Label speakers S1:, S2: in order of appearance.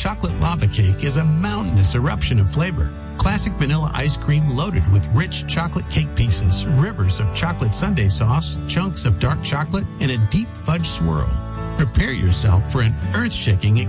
S1: chocolate lava cake is a mountainous eruption of flavor. Classic vanilla ice cream loaded with rich chocolate cake pieces, rivers of chocolate sundae sauce, chunks of dark chocolate, and a deep fudge swirl. Prepare yourself for an earth-shaking